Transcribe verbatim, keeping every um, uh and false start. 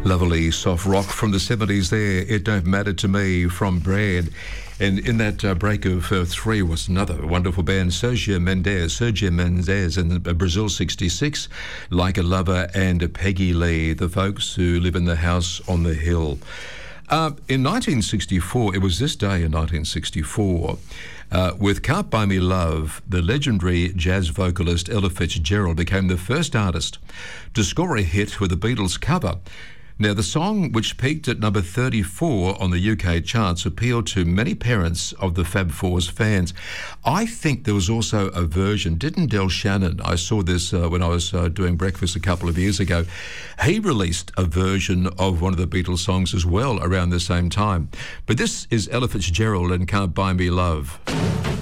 Lovely soft rock from the seventies there. It Don't Matter to Me from Brad. And in that uh, break of uh, three was another wonderful band, Sergio Mendes, Sergio Mendes in Brazil sixty-six, Like a Lover, and Peggy Lee, the folks who live in the house on the hill. Uh, in nineteen sixty-four, it was this day in nineteen sixty-four, uh, with Can't Buy Me Love, the legendary jazz vocalist Ella Fitzgerald became the first artist to score a hit with a Beatles cover. Now, the song, which peaked at number thirty-four on the U K charts, appealed to many parents of the Fab Four's fans. I think there was also a version, didn't Del Shannon? I saw this uh, when I was uh, doing breakfast a couple of years ago. He released a version of one of the Beatles songs as well around the same time. But this is Ella Fitzgerald and Can't Buy Me Love.